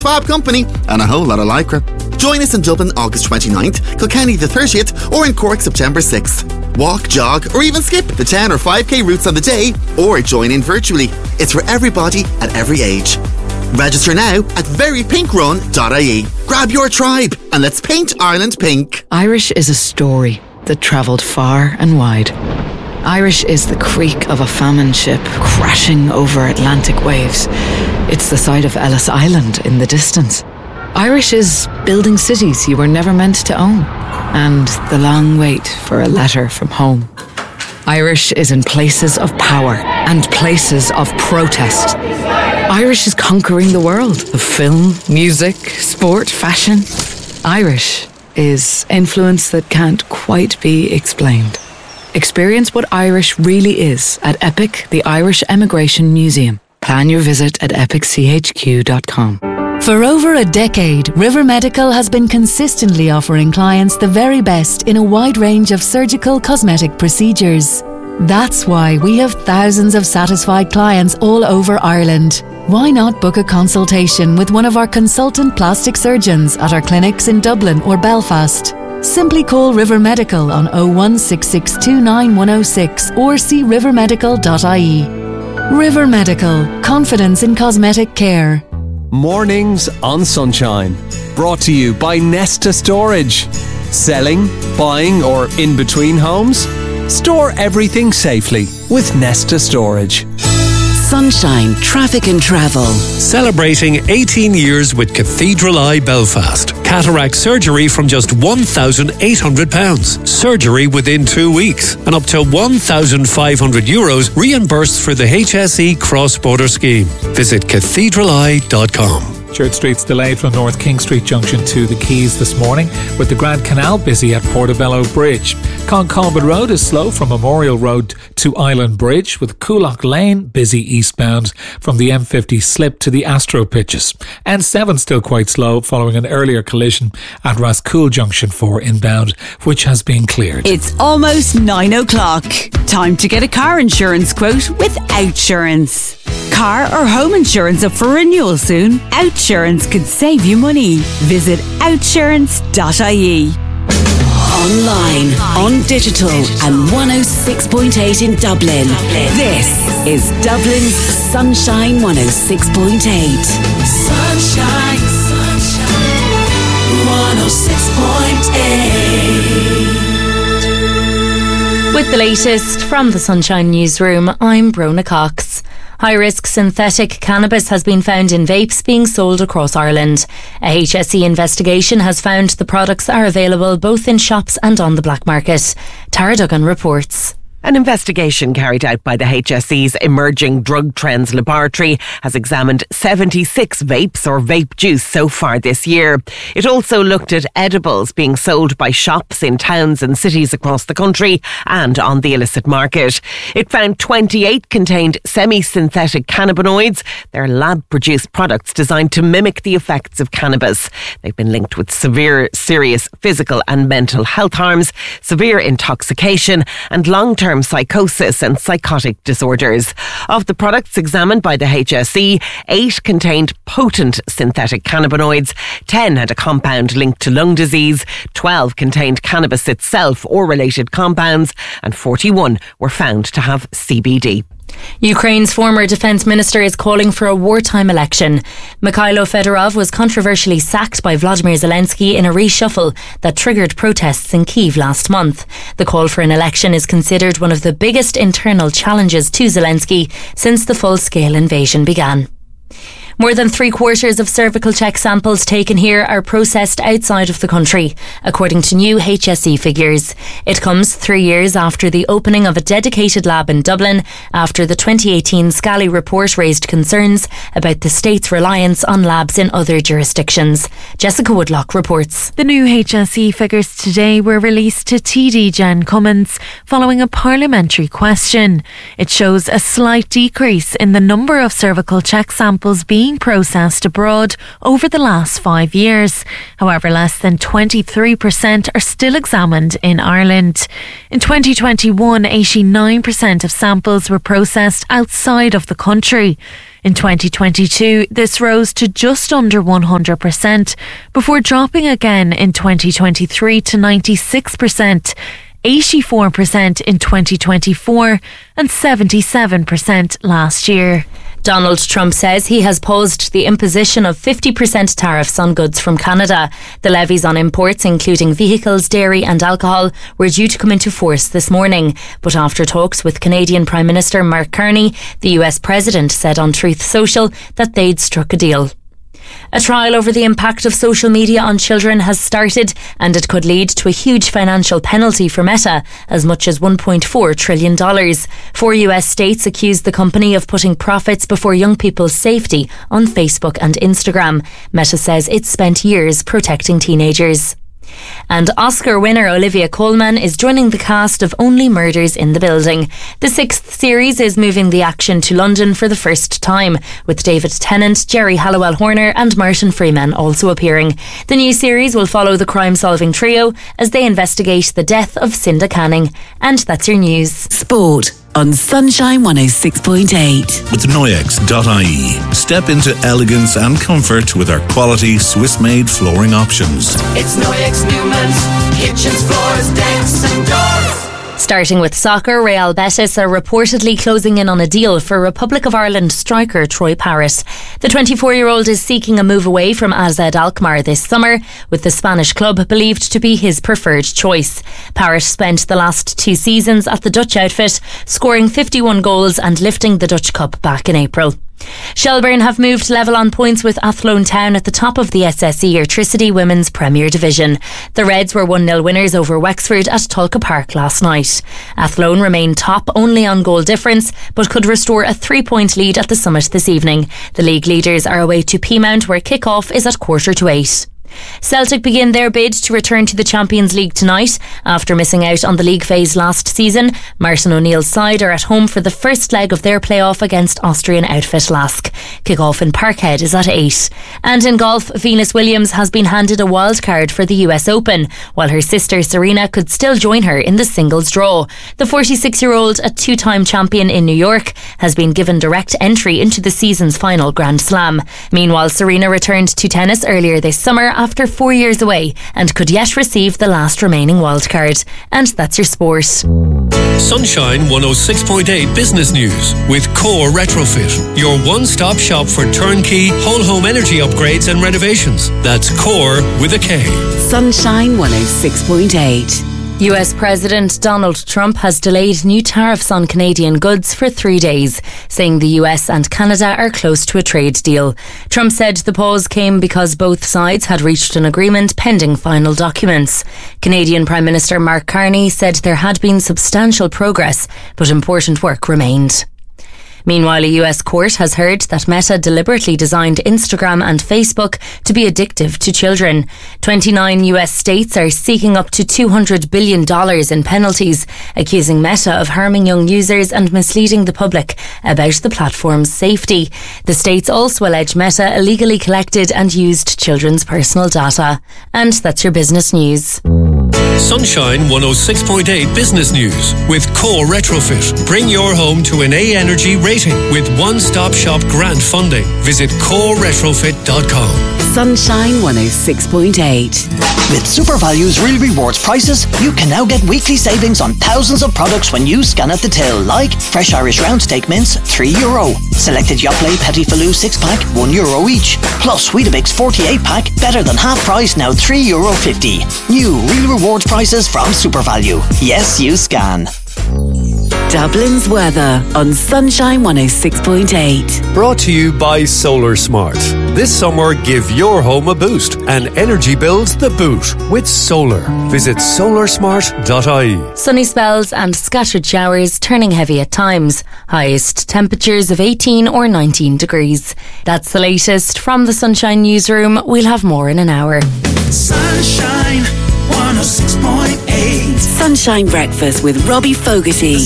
Fab company and a whole lot of lycra. Join us in Dublin August 29th, Kilkenny the 30th, or in Cork September 6th. Walk, jog, or even skip the 10 or 5k routes on the day, or join in virtually. It's for everybody at every age. Register now at verypinkrun.ie. Grab your tribe and let's paint Ireland pink. Irish is a story that travelled far and wide. Irish is the creak of a famine ship crashing over Atlantic waves. It's the sight of Ellis Island in the distance. Irish is building cities you were never meant to own, and the long wait for a letter from home. Irish is in places of power and places of protest. Irish is conquering the world of film, music, sport, fashion. Irish is influence that can't quite be explained. Experience what Irish really is at EPIC, the Irish Emigration Museum. Plan your visit at epicchq.com. For over a decade, River Medical has been consistently offering clients the very best in a wide range of surgical cosmetic procedures. That's why we have thousands of satisfied clients all over Ireland. Why not book a consultation with one of our consultant plastic surgeons at our clinics in Dublin or Belfast? Simply call River Medical on 016629106 or see rivermedical.ie. River Medical, confidence in cosmetic care. Mornings on Sunshine. Brought to you by Nesta Storage. Selling, buying or in between homes? Store everything safely with Nesta Storage. Sunshine Traffic and Travel. Celebrating 18 years with Cathedral Eye Belfast. Cataract surgery from just £1,800. Surgery within 2 weeks. And up to €1,500 reimbursed for the HSE cross-border scheme. Visit cathedraleye.com. Church Street's delayed from North King Street Junction to the Quays this morning, with the Grand Canal busy at Portobello Bridge. Concombit Road is slow from Memorial Road to Island Bridge, with Coolock Lane busy eastbound from the M50 slip to the Astro Pitches. N7 still quite slow following an earlier collision at Rascool Junction 4 inbound, which has been cleared. It's almost 9 o'clock. Time to get a car insurance quote with Outsurance. Car or home insurance up for renewal soon? Outsurance could save you money. Visit outsurance.ie. Online, on digital, and 106.8 in Dublin. This is Dublin's Sunshine 106.8. Sunshine, sunshine, 106.8. With the latest from the Sunshine Newsroom, I'm Brona Cox. High-risk synthetic cannabis has been found in vapes being sold across Ireland. A HSE investigation has found the products are available both in shops and on the black market. Tara Duggan reports. An investigation carried out by the HSE's Emerging Drug Trends Laboratory has examined 76 vapes or vape juice so far this year. It also looked at edibles being sold by shops in towns and cities across the country and on the illicit market. It found 28 contained semi-synthetic cannabinoids. They're lab-produced products designed to mimic the effects of cannabis. They've been linked with serious physical and mental health harms, severe intoxication and long-term psychosis and psychotic disorders. Of the products examined by the HSE, 8 contained potent synthetic cannabinoids, 10 had a compound linked to lung disease, 12 contained cannabis itself or related compounds, and 41 were found to have CBD. Ukraine's former defence minister is calling for a wartime election. Mikhailo Fedorov was controversially sacked by Vladimir Zelensky in a reshuffle that triggered protests in Kyiv last month. The call for an election is considered one of the biggest internal challenges to Zelensky since the full-scale invasion began. More than 3/4 of cervical check samples taken here are processed outside of the country, according to new HSE figures. It comes 3 years after the opening of a dedicated lab in Dublin, after the 2018 Scally report raised concerns about the state's reliance on labs in other jurisdictions. Jessica Woodlock reports. The new HSE figures today were released to TD Jen Cummins following a parliamentary question. It shows a slight decrease in the number of cervical check samples being processed abroad over the last 5 years. However, less than 23% are still examined in Ireland. In 2021, 89% of samples were processed outside of the country. In 2022, this rose to just under 100%, before dropping again in 2023 to 96%, 84% in 2024 and 77% last year. Donald Trump says he has paused the imposition of 50% tariffs on goods from Canada. The levies on imports, including vehicles, dairy and alcohol, were due to come into force this morning. But after talks with Canadian Prime Minister Mark Carney, the US President said on Truth Social that they'd struck a deal. A trial over the impact of social media on children has started, and it could lead to a huge financial penalty for Meta, as much as $1.4 trillion. 4 US states accuse the company of putting profits before young people's safety on Facebook and Instagram. Meta says it's spent years protecting teenagers. And Oscar winner Olivia Colman is joining the cast of Only Murders in the Building. The 6th series is moving the action to London for the first time, with David Tennant, Jerry Halliwell Horner and Martin Freeman also appearing. The new series will follow the crime-solving trio as they investigate the death of Cinda Canning. And that's your news. Sport on Sunshine 106.8. With Noyex.ie. Step into elegance and comfort with our quality Swiss-made flooring options. It's Noyex Newman's kitchens, floors, decks and doors. Starting with soccer, Real Betis are reportedly closing in on a deal for Republic of Ireland striker Troy Parrott. The 24-year-old is seeking a move away from AZ Alkmaar this summer, with the Spanish club believed to be his preferred choice. Parrott spent the last 2 seasons at the Dutch outfit, scoring 51 goals and lifting the Dutch Cup back in April. Shelbourne have moved level on points with Athlone Town at the top of the SSE Airtricity Women's Premier Division. The Reds were 1-0 winners over Wexford at Tulka Park last night. Athlone remain top only on goal difference, but could restore a 3-point lead at the Summit this evening. The league leaders are away to Peamount, where kick-off is at 7:45. Celtic begin their bid to return to the Champions League tonight. After missing out on the league phase last season, Martin O'Neill's side are at home for the first leg of their playoff against Austrian outfit Lask. Kick-off in Parkhead is at 8. And in golf, Venus Williams has been handed a wild card for the US Open, while her sister Serena could still join her in the singles draw. The 46-year-old, a 2-time champion in New York, has been given direct entry into the season's final Grand Slam. Meanwhile, Serena returned to tennis earlier this summer after 4 years away and could yet receive the last remaining wildcard. And that's your sport. Sunshine 106.8 Business News with Core Retrofit, your one-stop shop for turnkey whole home energy upgrades and renovations. That's Core with a K. Sunshine 106.8. US President Donald Trump has delayed new tariffs on Canadian goods for 3 days, saying the US and Canada are close to a trade deal. Trump said the pause came because both sides had reached an agreement pending final documents. Canadian Prime Minister Mark Carney said there had been substantial progress, but important work remained. Meanwhile, a US court has heard that Meta deliberately designed Instagram and Facebook to be addictive to children. 29 US states are seeking up to $200 billion in penalties, accusing Meta of harming young users and misleading the public about the platform's safety. The states also allege Meta illegally collected and used children's personal data. And that's your business news. Sunshine 106.8 Business News with Core Retrofit. Bring your home to an A Energy rating with one-stop shop grant funding. Visit coreretrofit.com. Sunshine 106.8. With SuperValue's Real Rewards prices, you can now get weekly savings on thousands of products when you scan at the till, like fresh Irish round steak mince, €3. Selected Yoplait Petit Falou 6-pack, €1 each. Plus Weetabix 48-pack, better than half price, now €3.50. New Real Rewards prices from SuperValue. Yes, you scan. Dublin's weather on Sunshine 106.8. Brought to you by Solar Smart. This summer, give your home a boost and energy bills the boot with solar. Visit solarsmart.ie. Sunny spells and scattered showers, turning heavy at times. Highest temperatures of 18 or 19 degrees. That's the latest from the Sunshine Newsroom. We'll have more in an hour. Sunshine 106.8. Sunshine Breakfast with Robbie Fogarty.